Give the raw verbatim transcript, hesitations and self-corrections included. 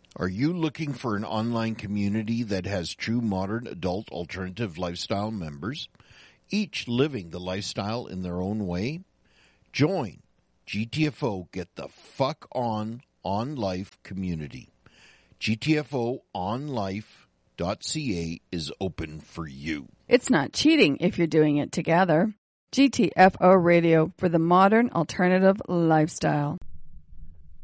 Are you looking for an online community that has true modern adult alternative lifestyle members, each living the lifestyle in their own way? Join G T F O Get the Fuck On On Life community. G T F O on life dot c a is open for you. It's not cheating if you're doing it together. G T F O Radio for the modern alternative lifestyle.